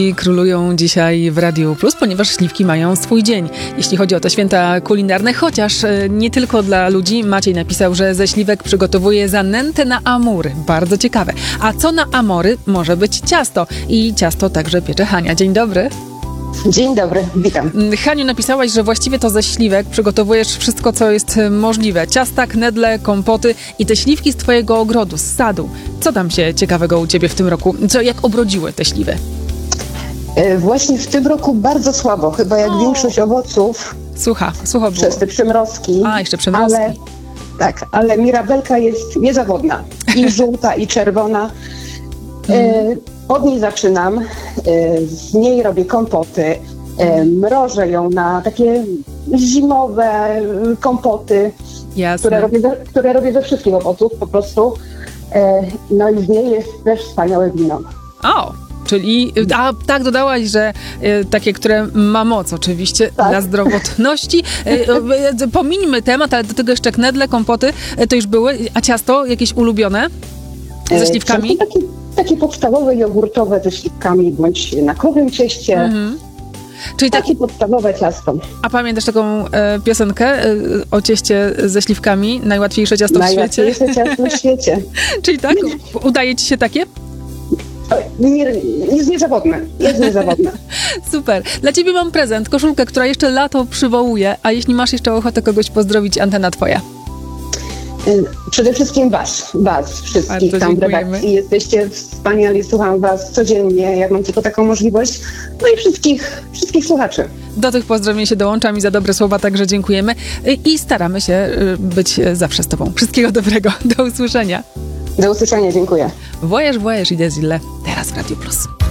I królują dzisiaj w Radiu Plus, ponieważ śliwki mają swój dzień, jeśli chodzi o te święta kulinarne, chociaż nie tylko dla ludzi. Maciej napisał, że ze śliwek przygotowuje zanętę na amury. Bardzo ciekawe. A co na amory? Może być ciasto. I ciasto także piecze Hania. Dzień dobry. Dzień dobry, witam. Haniu, napisałaś, że właściwie to ze śliwek przygotowujesz wszystko, co jest możliwe. Ciasta, knedle, kompoty i te śliwki z twojego ogrodu, z sadu. Co tam się ciekawego u ciebie w tym roku? Jak obrodziły te śliwy? Właśnie w tym roku bardzo słabo, chyba jak większość owoców. Sucho było. Przez te przymrozki. A, jeszcze przymrozki. Ale mirabelka jest niezawodna. I żółta, i czerwona. Od niej zaczynam. Z niej robię kompoty. Mrożę ją na takie zimowe kompoty, które robię ze wszystkich owoców po prostu. No i z niej jest też wspaniałe wino. O! Czyli, tak dodałaś, że takie, które ma moc oczywiście dla zdrowotności. Pomińmy temat, ale do tego jeszcze knedle, kompoty to już były. A ciasto jakieś ulubione ze śliwkami? Takie podstawowe jogurtowe ze śliwkami, bądź na krowym cieście. Czyli takie podstawowe ciasto. A pamiętasz taką piosenkę o cieście ze śliwkami? Najłatwiejsze ciasto w świecie? Najłatwiejsze ciasto w świecie. Czyli tak? Udaje ci się takie? Jest niezawodne. Super. Dla ciebie mam prezent, koszulkę, która jeszcze lato przywołuje, a jeśli masz jeszcze ochotę kogoś pozdrowić, antena twoja. Przede wszystkim was wszystkich tam w redakcji. Jesteście wspaniali, słucham was codziennie, jak mam tylko taką możliwość. No i wszystkich słuchaczy. Do tych pozdrowień się dołączam i za dobre słowa także dziękujemy. I staramy się być zawsze z tobą. Wszystkiego dobrego. Do usłyszenia. Do usłyszenia, dziękuję. Voyage i Desile, teraz w Radiu Plus.